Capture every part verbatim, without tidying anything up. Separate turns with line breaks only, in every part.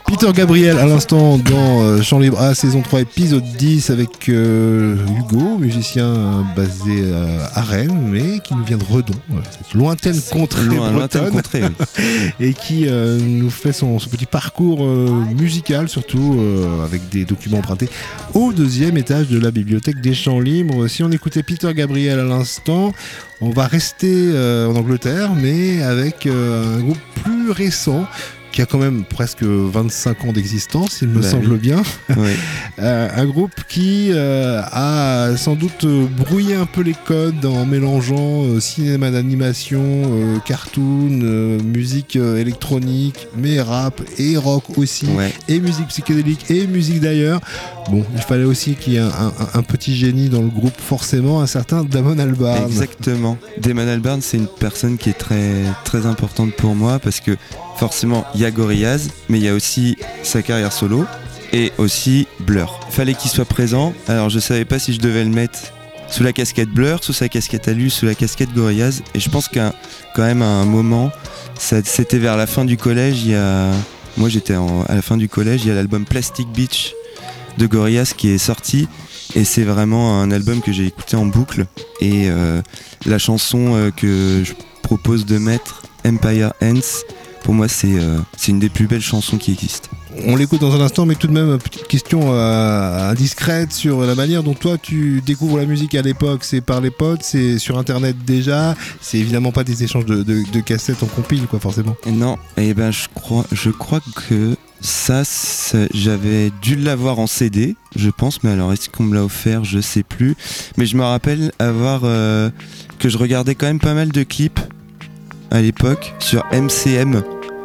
Peter Gabriel à l'instant dans euh, Chant Libre A, saison trois, épisode dix, avec euh, Hugo, musicien euh, basé euh, à Rennes, mais qui nous vient de Redon, euh, cette lointaine contrée
Loin,
bretonne,
contrée, oui.
et qui euh, nous fait son, son petit parcours euh, musical, surtout euh, avec des documents empruntés au deuxième étage de la bibliothèque des Champs Libres. Si on écoutait Peter Gabriel à l'instant, on va rester euh, en Angleterre, mais avec euh, un groupe plus récent, qui a quand même presque vingt-cinq ans d'existence, il me
bah
semble
oui.
bien.
Oui.
euh, un groupe qui euh, a sans doute brouillé un peu les codes en mélangeant euh, cinéma d'animation, euh, cartoon, euh, musique euh, électronique, mais rap et rock aussi,
Ouais.
et musique psychédélique et musique d'ailleurs. Bon, il fallait aussi qu'il y ait un, un, un petit génie dans le groupe, forcément, un certain Damon Albarn.
Exactement. Damon Albarn, c'est une personne qui est très, très importante pour moi parce que forcément, il y a Gorillaz, mais il y a aussi sa carrière solo et aussi Blur. Fallait qu'il soit présent. Alors, je savais pas si je devais le mettre sous la casquette Blur, sous sa casquette à lui, sous la casquette Gorillaz. Et je pense qu'à quand même à un moment, ça, c'était vers la fin du collège. Il y a, moi, j'étais en, à la fin du collège. Il y a l'album Plastic Beach de Gorillaz qui est sorti. Et c'est vraiment un album que j'ai écouté en boucle. Et euh, la chanson euh, que je propose de mettre, Empire Ants, pour moi, c'est, euh, c'est une des plus belles chansons qui existent.
On l'écoute dans un instant, mais tout de même, petite question euh, indiscrète sur la manière dont toi tu découvres la musique à l'époque. C'est par les potes, c'est sur internet déjà, c'est évidemment pas des échanges de, de, de cassettes en compile, quoi, forcément.
Non, et ben je crois, je crois que ça, ça, j'avais dû l'avoir en C D, je pense, mais alors est-ce qu'on me l'a offert, je sais plus. Mais je me rappelle avoir euh, que je regardais quand même pas mal de clips à l'époque sur M C M.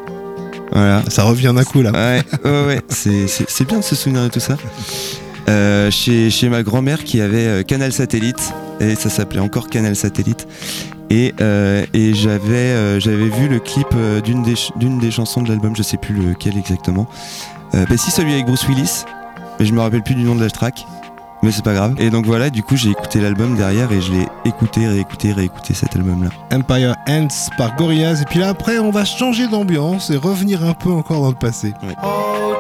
Voilà.
Ça revient d'un coup là.
Ouais, ouais, ouais. C'est, c'est, c'est bien de se souvenir de tout ça. Euh, chez, chez ma grand-mère qui avait euh, Canal Satellite, et ça s'appelait encore Canal Satellite. Et, euh, et j'avais, euh, j'avais vu le clip euh, d'une, des, d'une des chansons de l'album, je sais plus lequel exactement. Euh, bah si, celui avec Bruce Willis, mais je me rappelle plus du nom de la track. Mais c'est pas grave. Et donc voilà, du coup j'ai écouté l'album derrière et je l'ai écouté, réécouté, réécouté cet album-là.
Empire Ants par Gorillaz. Et puis là après on va changer d'ambiance et revenir un peu encore dans le passé.
Ouais.
Oh,